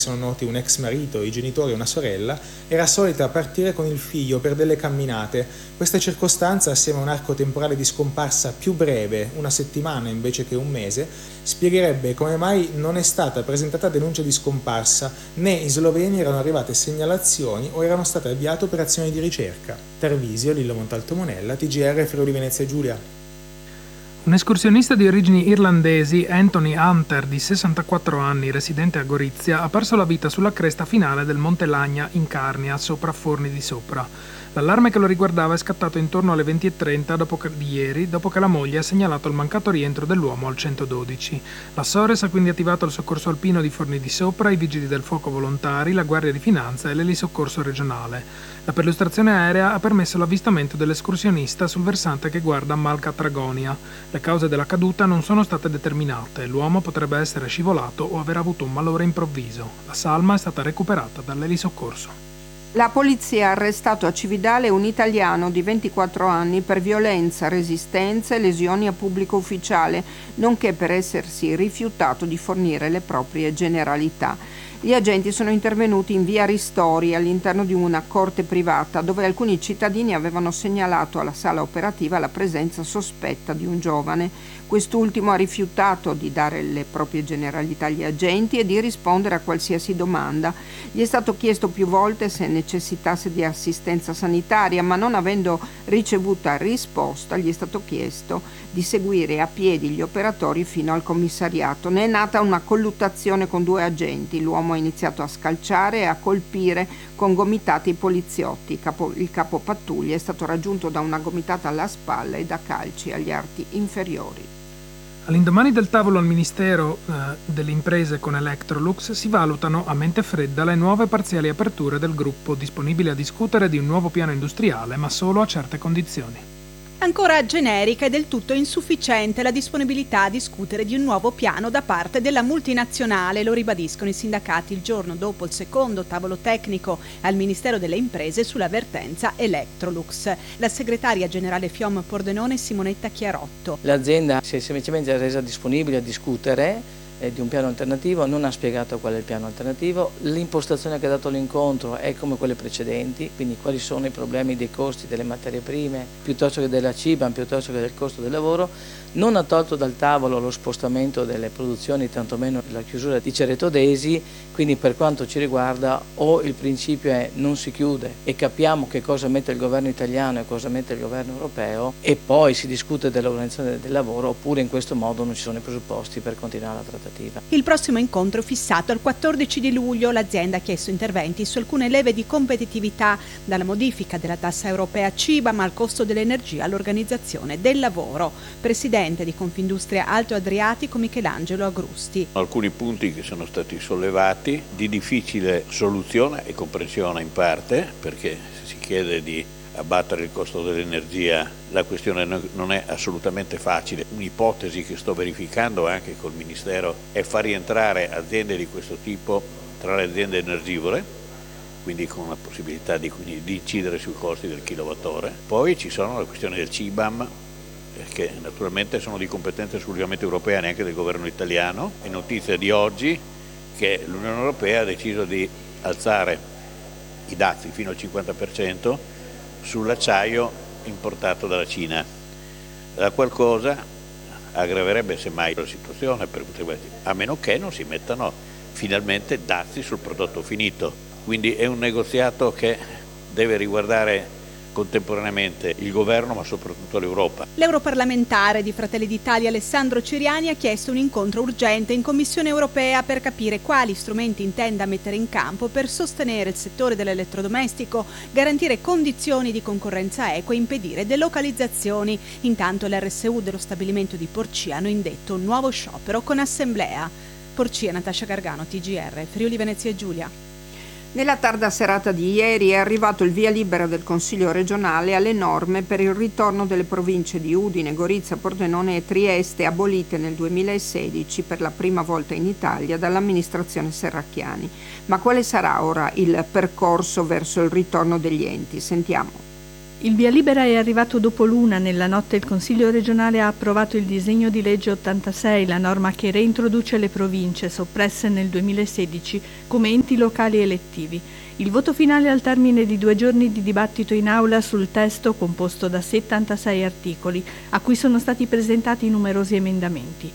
sono noti un ex marito, i genitori e una sorella, era solita partire con il figlio per delle camminate. Questa circostanza, assieme a un arco temporale di scomparsa più breve, una settimana invece che un mese, spiegherebbe come mai non è stata presentata denuncia di scomparsa, né in Slovenia erano arrivate segnalazioni o erano state avviate operazioni di ricerca. Tarvisio, Lillo Montalto Monella, TGR Friuli Venezia Giulia. Un escursionista di origini irlandesi, Anthony Hunter, di 64 anni, residente a Gorizia, ha perso la vita sulla cresta finale del Monte Lagna in Carnia, sopra Forni di Sopra. L'allarme che lo riguardava è scattato intorno alle 20:30 di ieri, dopo che la moglie ha segnalato il mancato rientro dell'uomo al 112. La Sores ha quindi attivato il soccorso alpino di Forni di Sopra, i vigili del fuoco volontari, la Guardia di Finanza e l'elisoccorso regionale. La perlustrazione aerea ha permesso l'avvistamento dell'escursionista sul versante che guarda Malca Tragonia. Le cause della caduta non sono state determinate. L'uomo potrebbe essere scivolato o aver avuto un malore improvviso. La salma è stata recuperata dall'elisoccorso. La polizia ha arrestato a Cividale un italiano di 24 anni per violenza, resistenza e lesioni a pubblico ufficiale, nonché per essersi rifiutato di fornire le proprie generalità. Gli agenti sono intervenuti in via Ristori all'interno di una corte privata dove alcuni cittadini avevano segnalato alla sala operativa la presenza sospetta di un giovane. Quest'ultimo ha rifiutato di dare le proprie generalità agli agenti e di rispondere a qualsiasi domanda. Gli è stato chiesto più volte se necessitasse di assistenza sanitaria, ma non avendo ricevuta risposta gli è stato chiesto di seguire a piedi gli operatori fino al commissariato. Ne è nata una colluttazione con due agenti. L'uomo ha iniziato a scalciare e a colpire con gomitate i poliziotti. Il capo pattuglia è stato raggiunto da una gomitata alla spalla e da calci agli arti inferiori. All'indomani del tavolo al Ministero delle Imprese con Electrolux si valutano a mente fredda le nuove parziali aperture del gruppo, disponibili a discutere di un nuovo piano industriale, ma solo a certe condizioni. Ancora generica e del tutto insufficiente la disponibilità a discutere di un nuovo piano da parte della multinazionale, lo ribadiscono i sindacati il giorno dopo il secondo tavolo tecnico al Ministero delle Imprese sulla vertenza Electrolux. La segretaria generale FIOM Pordenone Simonetta Chiarotto. L'azienda si è semplicemente resa disponibile a discutere di un piano alternativo, non ha spiegato qual è il piano alternativo, l'impostazione che ha dato l'incontro è come quelle precedenti, quindi quali sono i problemi dei costi delle materie prime, piuttosto che della CIBAM, piuttosto che del costo del lavoro, non ha tolto dal tavolo lo spostamento delle produzioni, tantomeno la chiusura di Cerreto d'Esi, quindi per quanto ci riguarda o il principio è non si chiude e capiamo che cosa mette il governo italiano e cosa mette il governo europeo e poi si discute dell'organizzazione del lavoro, oppure in questo modo non ci sono i presupposti per continuare la trattativa. Il prossimo incontro è fissato al 14 di luglio. L'azienda ha chiesto interventi su alcune leve di competitività, dalla modifica della tassa europea CIBAM al costo dell'energia all'organizzazione del lavoro. Presidente di Confindustria Alto Adriatico Michelangelo Agrusti. Alcuni punti che sono stati sollevati di difficile soluzione e comprensione in parte, perché si chiede di abbattere il costo dell'energia, la questione non è assolutamente facile. Un'ipotesi che sto verificando anche col Ministero è far rientrare aziende di questo tipo tra le aziende energivore, quindi con la possibilità di incidere sui costi del kilowattora. Poi ci sono le questioni del CIBAM, che naturalmente sono di competenza esclusivamente europea, neanche del governo italiano. È notizia di oggi che l'Unione Europea ha deciso di alzare i dazi fino al 50% sull'acciaio importato dalla Cina. La qualcosa aggraverebbe semmai la situazione, a meno che non si mettano finalmente dazi sul prodotto finito. Quindi è un negoziato che deve riguardare contemporaneamente il governo ma soprattutto l'Europa. L'europarlamentare di Fratelli d'Italia Alessandro Ciriani ha chiesto un incontro urgente in Commissione europea per capire quali strumenti intenda mettere in campo per sostenere il settore dell'elettrodomestico, garantire condizioni di concorrenza eque e impedire delocalizzazioni. Intanto l'RSU dello stabilimento di Porcia hanno indetto un nuovo sciopero con assemblea. Porcia, Natascia Gargano, TGR, Friuli Venezia Giulia. Nella tarda serata di ieri è arrivato il via libera del Consiglio regionale alle norme per il ritorno delle province di Udine, Gorizia, Pordenone e Trieste, abolite nel 2016 per la prima volta in Italia dall'amministrazione Serracchiani. Ma quale sarà ora il percorso verso il ritorno degli enti? Sentiamo. Il via libera è arrivato dopo l'una. Nella notte il Consiglio regionale ha approvato il disegno di legge 86, la norma che reintroduce le province, soppresse nel 2016, come enti locali elettivi. Il voto finale al termine di 2 giorni di dibattito in aula sul testo composto da 76 articoli, a cui sono stati presentati numerosi emendamenti.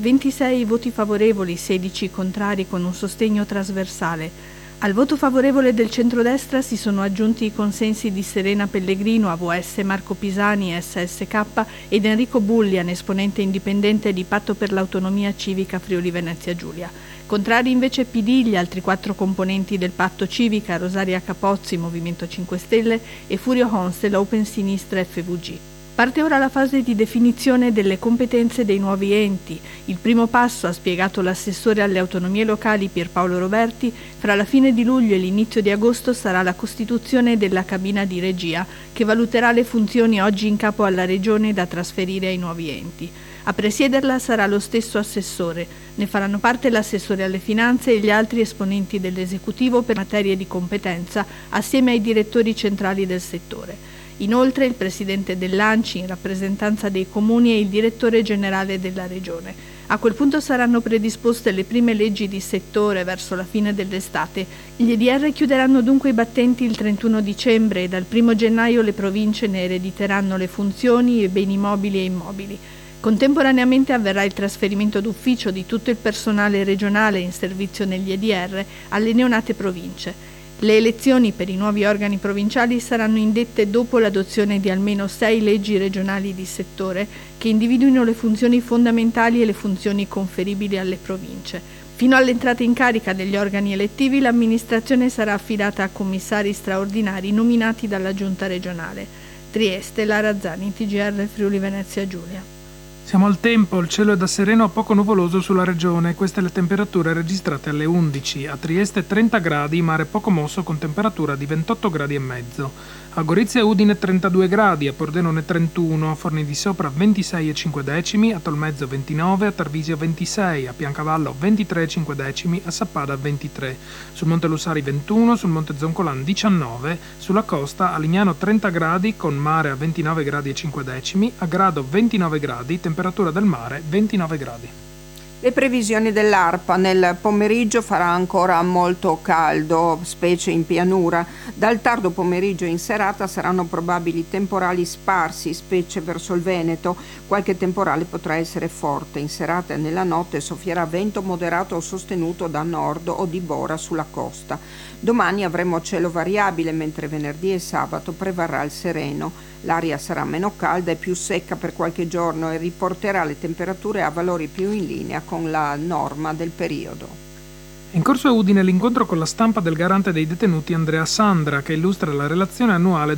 26 voti favorevoli, 16 contrari con un sostegno trasversale. Al voto favorevole del centrodestra si sono aggiunti i consensi di Serena Pellegrino, AVS Marco Pisani, SSK, ed Enrico Bullian, esponente indipendente di Patto per l'Autonomia Civica Friuli Venezia Giulia. Contrari invece PD, gli altri 4 componenti del Patto Civica, Rosaria Capozzi, Movimento 5 Stelle, e Furio Honstel, Open Sinistra FVG. Parte ora la fase di definizione delle competenze dei nuovi enti. Il primo passo, ha spiegato l'assessore alle autonomie locali Pierpaolo Roberti, fra la fine di luglio e l'inizio di agosto sarà la costituzione della cabina di regia, che valuterà le funzioni oggi in capo alla Regione da trasferire ai nuovi enti. A presiederla sarà lo stesso assessore. Ne faranno parte l'assessore alle finanze e gli altri esponenti dell'esecutivo per materie di competenza, assieme ai direttori centrali del settore. Inoltre il presidente dell'ANCI in rappresentanza dei comuni e il direttore generale della regione. A quel punto saranno predisposte le prime leggi di settore verso la fine dell'estate. Gli EDR chiuderanno dunque i battenti il 31 dicembre e dal 1 gennaio le province ne erediteranno le funzioni, i beni mobili e immobili. Contemporaneamente avverrà il trasferimento d'ufficio di tutto il personale regionale in servizio negli EDR alle neonate province. Le elezioni per i nuovi organi provinciali saranno indette dopo l'adozione di almeno 6 leggi regionali di settore che individuino le funzioni fondamentali e le funzioni conferibili alle province. Fino all'entrata in carica degli organi elettivi l'amministrazione sarà affidata a commissari straordinari nominati dalla Giunta regionale. Trieste, Lara Zani, TGR Friuli Venezia Giulia. Siamo al tempo, il cielo è da sereno a poco nuvoloso sulla regione, queste le temperature registrate alle 11, a Trieste 30 gradi, mare poco mosso con temperatura di 28 gradi e mezzo. A Gorizia e Udine 32 gradi, a Pordenone 31, a Forni di Sopra 26,5, a Tolmezzo 29, a Tarvisio 26, a Piancavallo 23,5, a Sappada 23, sul Monte Lussari 21, sul Monte Zoncolan 19, sulla costa a Lignano 30 gradi con mare a 29 gradi e 5 decimi, a Grado 29 gradi, temperatura del mare 29 gradi. Le previsioni dell'ARPA: nel pomeriggio farà ancora molto caldo, specie in pianura. Dal tardo pomeriggio in serata saranno probabili temporali sparsi, specie verso il Veneto. Qualche temporale potrà essere forte. In serata e nella notte soffierà vento moderato o sostenuto da nord o di bora sulla costa. Domani avremo cielo variabile, mentre venerdì e sabato prevarrà il sereno. L'aria sarà meno calda e più secca per qualche giorno e riporterà le temperature a valori più in linea con la norma del periodo. In corso a Udine l'incontro con la stampa del garante dei detenuti Andrea Sandra, che illustra la relazione annuale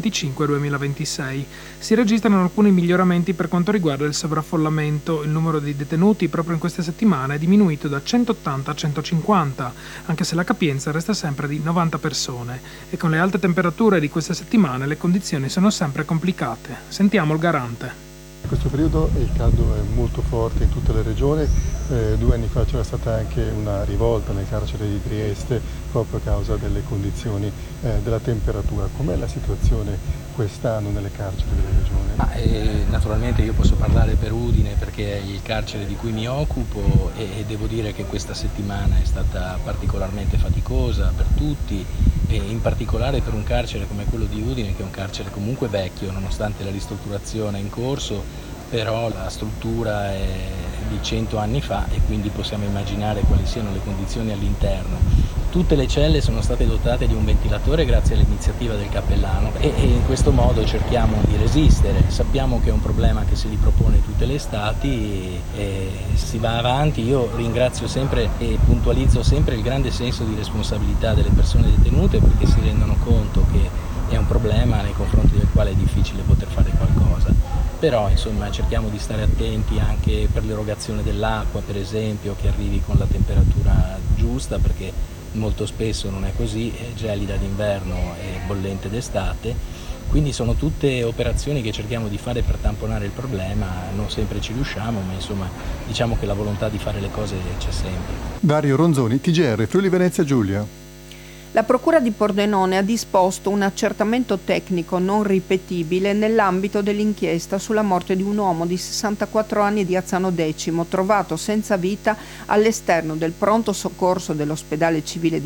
2025-2026. Si registrano alcuni miglioramenti per quanto riguarda il sovraffollamento. Il numero di detenuti proprio in queste settimane è diminuito da 180 a 150, anche se la capienza resta sempre di 90 persone. E con le alte temperature di queste settimane le condizioni sono sempre complicate. Sentiamo il garante. In questo periodo il caldo è molto forte in tutte le regioni. 2 anni fa c'era stata anche una rivolta nel carcere di Trieste proprio a causa delle condizioni della temperatura. Com'è la situazione quest'anno nelle carceri della regione? Naturalmente io posso parlare per Udine perché è il carcere di cui mi occupo e devo dire che questa settimana è stata particolarmente faticosa per tutti e in particolare per un carcere come quello di Udine, che è un carcere comunque vecchio nonostante la ristrutturazione in corso, però la struttura è di 100 anni fa e quindi possiamo immaginare quali siano le condizioni all'interno. Tutte le celle sono state dotate di un ventilatore grazie all'iniziativa del cappellano e in questo modo cerchiamo di resistere. Sappiamo che è un problema che si ripropone tutte le estati e si va avanti. Io ringrazio sempre e puntualizzo sempre il grande senso di responsabilità delle persone detenute perché si rendono conto che è un problema nei confronti del quale è difficile poter fare qualcosa. Però insomma cerchiamo di stare attenti anche per l'erogazione dell'acqua, per esempio, che arrivi con la temperatura giusta, perché molto spesso non è così, è gelida d'inverno e bollente d'estate. Quindi sono tutte operazioni che cerchiamo di fare per tamponare il problema, non sempre ci riusciamo, ma insomma diciamo che la volontà di fare le cose c'è sempre. Dario Ronzoni, TGR Friuli Venezia Giulia. La Procura di Pordenone ha disposto un accertamento tecnico non ripetibile nell'ambito dell'inchiesta sulla morte di un uomo di 64 anni di Azzano Decimo, trovato senza vita all'esterno del pronto soccorso dell'ospedale civile di